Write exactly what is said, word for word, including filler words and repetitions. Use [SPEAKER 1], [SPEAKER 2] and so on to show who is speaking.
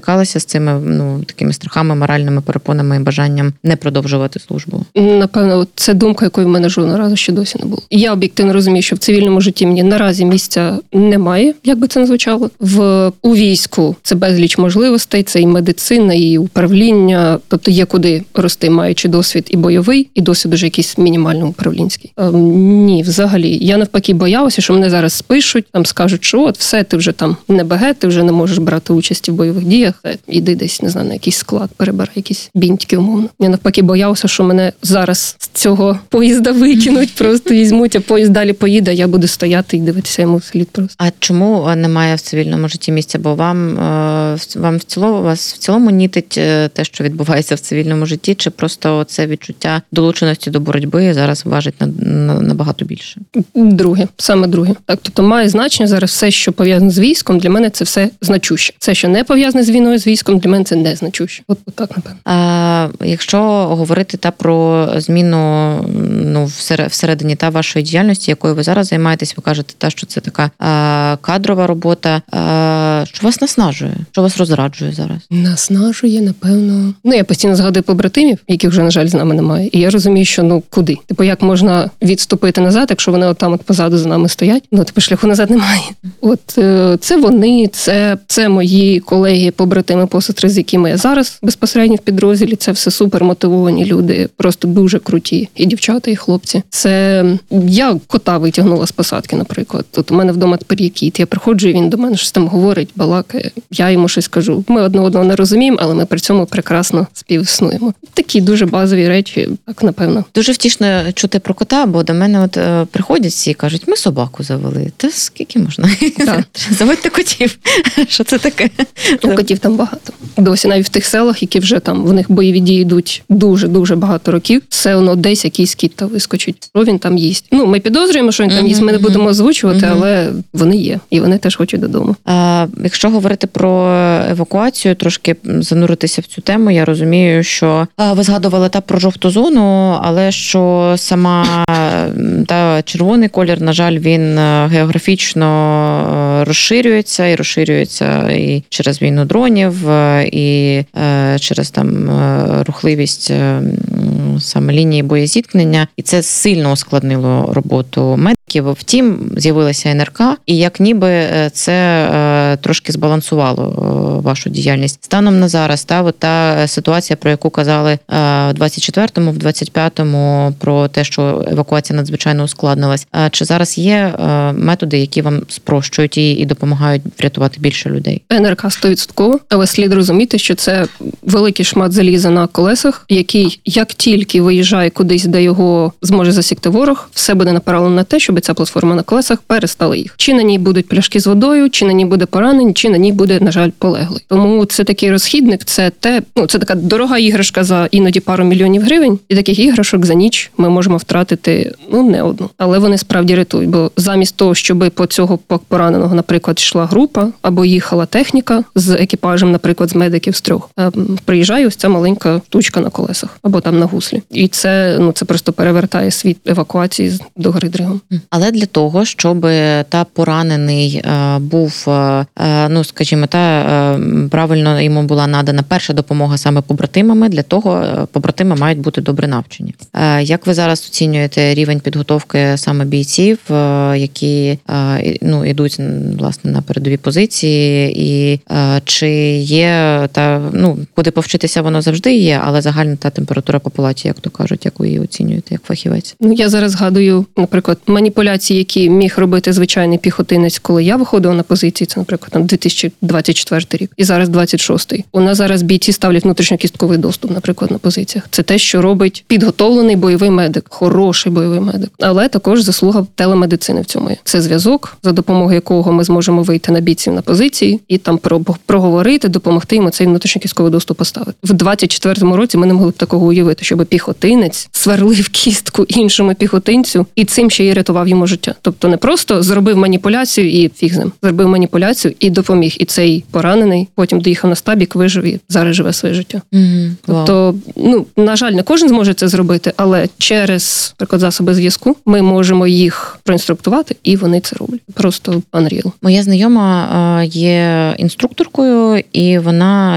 [SPEAKER 1] стикалися з цими, ну, такими страхами, моральними перепонами і бажанням не продовжувати службу?
[SPEAKER 2] Напевно, це думка, якої в мене жодного разу ще досі не було. Я об'єктивно розумію, що в цивільному житті мені наразі місця немає, як би це не звучало. В, у війську це безліч можливостей, це і медицина, і управління, тобто є куди рости, маючи досвід і бойовий, і досвід уже якийсь мінімально управлінський. Е, ні, взагалі. Я навпаки боялася, що мене зараз спишуть, там скажуть, що от все, ти вже там не БГ, ти вже не можеш брати участь в бойових діях, іди десь, не знаю, на якийсь склад, перебирай якісь бінтики умовно. Я навпаки боялася, що мене зараз з цього поїзда викинуть, просто візьмуть, а поїзд далі поїде, я буду стояти і дивитися йому вслід просто.
[SPEAKER 1] А чому немає в цивільному житті місця? Бо вам, вам в цілому, вас в цілому нітить те, що відбувається в цивільному житті, чи просто це відчуття долученості до боротьби зараз важить набагато більше?
[SPEAKER 2] Друге, саме друге. Так, тобто має значення зараз все, що пов'язане з військом, для мене це все значуще. Все, що не пов'язане з війною, з військом, для мене це не значуще. От, от так, напевно.
[SPEAKER 1] А якщо говорити та про зміну, ну, всередині та вашої діяльності, якою ви зараз займаєтесь, ви кажете, та, що це така а, кадрова робота. А, що вас наснажує? Що вас розраджує зараз?
[SPEAKER 2] Наснажує, напевно. Ну, я постійно згадую побратимів, яких вже, на жаль, з нами немає. І я розумію, що, ну, куди? Типу, як можна відступити назад, якщо вони от там от позаду за нами стоять? Ну, типу, шляху назад немає. От це вони, це, це мої колеги, побратими, посестри, з якими я зараз безпосередньо в підрозділі. Це все супер мотивовані люди, просто дуже круті. І дівчата, і хлопці. Це я кота витягнула з посадки, наприклад. Тут у мене вдома тепер є кіт. Я приходжу, і він до мене щось там говорить, балакає. Я йому щось кажу. Ми одне одного не розуміємо, але ми при цьому прекрасно співіснуємо. Такі дуже базові речі, так, напевно.
[SPEAKER 1] Дуже втішно чути про кота, бо до мене от е, приходять всі і кажуть, ми собаку завели. Та скільки можна?
[SPEAKER 2] Так.
[SPEAKER 1] Заводьте котів. Що це таке?
[SPEAKER 2] Ну, котів там багато. Досі навіть в тих селах, які вже там, в них бойові дії йдуть дуже-дуже багато років, все одно десь якийсь кіт та вискочить. Що він там їсть? Ну, ми підозрюємо, що він там їсть, ми не будемо озвучувати, mm-hmm. але вони є. І вони теж хочуть додому.
[SPEAKER 1] А, якщо говорити про евакуацію, трошки зануритися в цю тему, я розумію, що а, ви згадували та про жовту зону, але що сама та червоний колір, на жаль, він географічно розширюється і розширюється і через війну дронів, і е, через там рухливість е, саме лінії боєзіткнення. І це сильно ускладнило роботу медиків. Втім, з'явилася ен ер ка, і як ніби це е, трошки збалансувало е, вашу діяльність. Станом на зараз, та, от та ситуація, про яку казали е, в двадцять четвертому, в двадцять п'ятому, про те, що евакуація надзвичайно ускладнилась. А чи зараз є е, методи, які вам спрощують і, і допомагають врятувати більше людей?
[SPEAKER 2] ен ер ка сто відсотків, але слід розуміти, що це великий шмат заліза на колесах, який, як тільки виїжджає кудись, де його зможе засікти ворог, все буде направлено на те, щоб ця платформа на колесах перестала їх. Чи на ній будуть пляшки з водою, чи на ній буде поранень, чи на ній буде, на жаль, полеглий. Тому це такий розхідник, це те, ну, це така дорога іграшка за іноді пару мільйонів гривень, і таких іграшок за ніч ми можемо втратити, ну, не одну. Але вони справді рятують, бо замість того, щоб по цього пораненого, наприклад, йшла група, або їхала техніка з екіпажем, наприклад, з медиків з трьох, приїжджає ось ця маленька штучка на колесах, або там на гуслі. І це, ну, це просто перевертає світ евакуації до гори дригом.
[SPEAKER 1] Але для того, щоб та поранений був, ну, скажімо, та правильно йому була надана перша допомога саме побратимами, для того побратими мають бути добре навчені. Як ви зараз оцінюєте рівень підготовки саме бійців, які, ну, йдуть, власне, на передові позиції, і чи є та, ну, куди повчитися воно завжди є, але загальна та температура по палаті, як то кажуть, як ви її оцінюєте як фахівець?
[SPEAKER 2] Ну, я зараз згадую, наприклад, маніпуляції, які міг робити звичайний піхотинець, коли я виходила на позиції, це, наприклад, там дві тисячі двадцять четвертий рік, і зараз двадцять шостий. У нас зараз бійці ставлять внутрішньокістковий доступ, наприклад, на позиціях. Це те, що робить підготовлений бойовий медик, хороший бойовий медик. Але також заслуга телемедицини в цьому є. Це зв'язок, за допомогою якого ми зможемо вийти на бійців на позиції і там проговорити, допомогти йому цей внутрішньокістковий доступ поставити. В двадцять четвертому році ми не могли б такого уявити, щоб піхотинець сверлив кістку іншому піхотинцю і цим ще й рятував йому життя. Тобто не просто зробив маніпуляцію і фіг з ним. Зробив маніпуляцію і допоміг. І цей поранений потім доїхав на стабік, вижив і зараз живе своє життя. Mm-hmm. Тобто, ну, на жаль, не кожен зможе це зробити, але через, наприклад, засоби зв'язку ми можемо їх проінструктувати, і вони це роблять. Просто unreal.
[SPEAKER 1] Моя знайома є інструкторкою, і вона